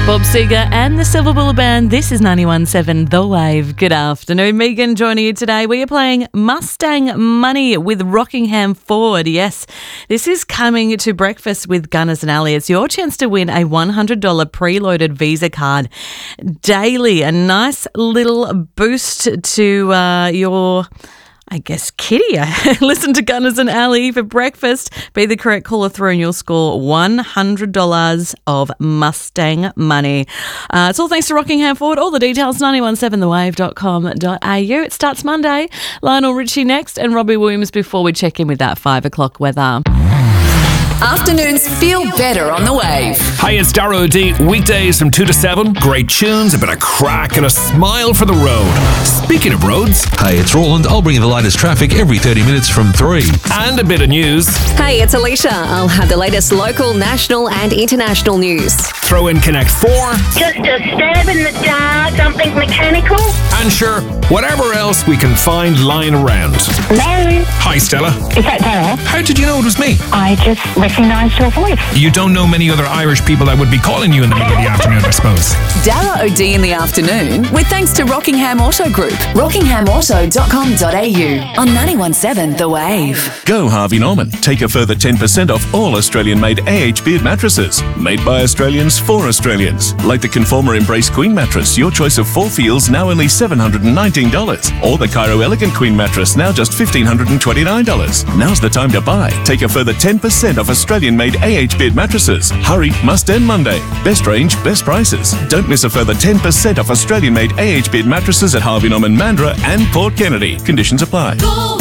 Bob Seger and the Silver Bullet Band. This is 91.7 The Wave. Good afternoon. Megan joining you today. We are playing Mustang Money with Rockingham Ford. Yes, this is coming to breakfast with Gunners and Ali. It's your chance to win a $100 preloaded Visa card daily. A nice little boost to your... kitty. Listen to Gunners and Ali for breakfast. Be the correct caller through and you'll score $100 of Mustang money. It's all thanks to Rockingham Ford. All the details, 917thewave.com.au. It starts Monday. Lionel Richie next and Robbie Williams before we check in with that 5 o'clock weather. Afternoons feel better on the Wave. Hi, it's Dara O'D. Weekdays from 2 to 7. Great tunes, a bit of crack and a smile for the road. Speaking of roads... Hey, it's Roland. I'll bring you the latest traffic every 30 minutes from 3. And a bit of news. Hey, it's Alicia. I'll have the latest local, national and international news. Throw in Connect 4. Just a stab in the dark, something mechanical. And sure, whatever else we can find lying around. Hello? Hi, Stella. Is that Dara? How did you know it was me? I just recognised your voice. You don't know many other Irish people that would be calling you in the middle of the afternoon, I suppose. Dara O'D in the afternoon with thanks to Rockingham Auto Group. RockinghamAuto.com.au on 91.7 The Wave. Go Harvey Norman. Take a further 10% off all Australian-made AH Beard mattresses. Made by Australians for Australians. Like the Conformer Embrace Queen mattress, your choice of 4 feels now only $719. Or the Cairo Elegant Queen mattress, now just $1,529. Now's the time to buy. Take a further 10% off Australian-made AH Beard mattresses. Hurry, must end Monday. Best range, best prices. Don't miss a further 10% off Australian-made AH Beard mattresses at Harvey Norman, Mandurah and Port Kennedy. Conditions apply.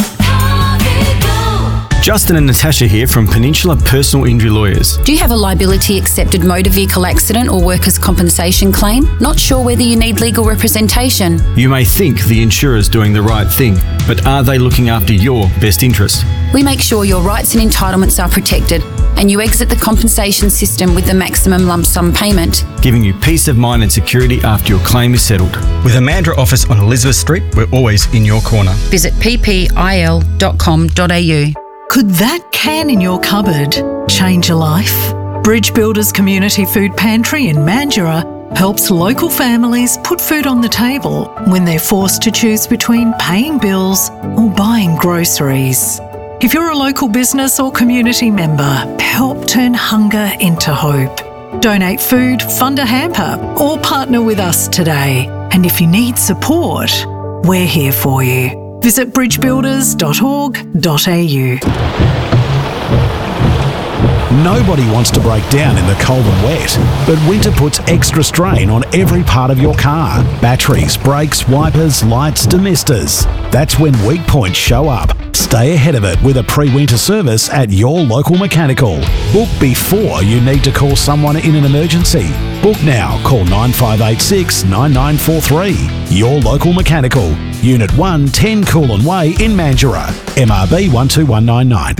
Justin and Natasha here from Peninsula Personal Injury Lawyers. Do you have a liability accepted motor vehicle accident or workers' compensation claim? Not sure whether you need legal representation? You may think the insurer's doing the right thing, but are they looking after your best interest? We make sure your rights and entitlements are protected and you exit the compensation system with the maximum lump sum payment, giving you peace of mind and security after your claim is settled. With a Mandurah office on Elizabeth Street, we're always in your corner. Visit ppil.com.au. Could that can in your cupboard change your life? Bridge Builders Community Food Pantry in Mandurah helps local families put food on the table when they're forced to choose between paying bills or buying groceries. If you're a local business or community member, help turn hunger into hope. Donate food, fund a hamper, or partner with us today. And if you need support, we're here for you. Visit bridgebuilders.org.au. Nobody wants to break down in the cold and wet, but winter puts extra strain on every part of your car. Batteries, brakes, wipers, lights, demisters. That's when weak points show up. Stay ahead of it with a pre-winter service at your local mechanical. Book before you need to call someone in an emergency. Book now. Call 9586 9943. Your local mechanical. Unit 1, 10 Coolin Way in Mandurah. MRB 12199.